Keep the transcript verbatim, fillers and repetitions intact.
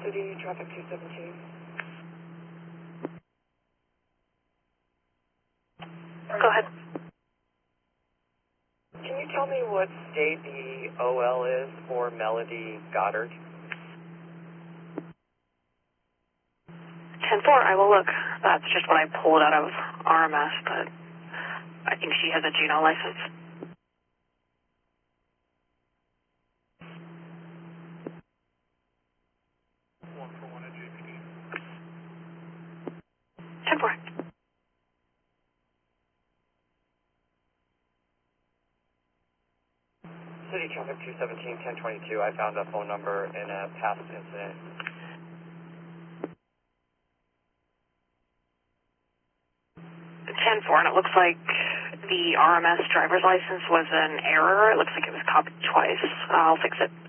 City Traffic two seventeen. Go ahead. Can you tell me what state the O L is for Melody Goddard? ten four, I will look. That's just what I pulled out of R M S, but I think she has a Geno license. One for one at J P D. ten four. City Traffic two seventeen, ten twenty-two. I found a phone number in a past incident. ten four, and it looks like the R M S driver's license was an error. It looks like it was copied twice. I'll fix it.